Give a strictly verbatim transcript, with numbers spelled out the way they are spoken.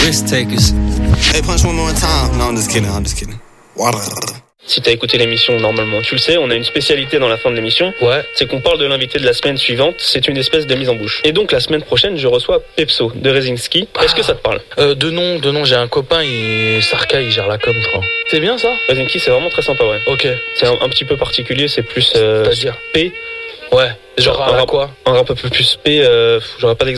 risk takers. Hey, punch one more time. No, I'm just kidding, I'm just kidding. Water. Si t'as écouté l'émission, normalement, tu le sais, on a une spécialité dans la fin de l'émission. Ouais. C'est qu'on parle de l'invité de la semaine suivante. C'est une espèce de mise en bouche. Et donc, la semaine prochaine, je reçois Pepso de Rezinski. Ah. Est-ce que ça te parle? Euh, de nom, de nom, j'ai un copain, il... Sarka, il gère la com, je crois. C'est bien ça? Rezinski, c'est vraiment très sympa, ouais. Ok. C'est un, un petit peu particulier, c'est plus euh, C'est-à-dire P. Ouais. Genre, un à rap, quoi? Un rap un peu plus P, euh, j'aurais pas d'exemple.